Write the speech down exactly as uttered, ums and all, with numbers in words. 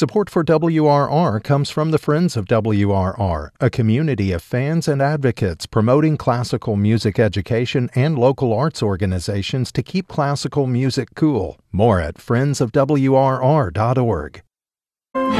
Support for W R R comes from the Friends of W R R, a community of fans and advocates promoting classical music education and local arts organizations to keep classical music cool. More at friends of w r r dot org.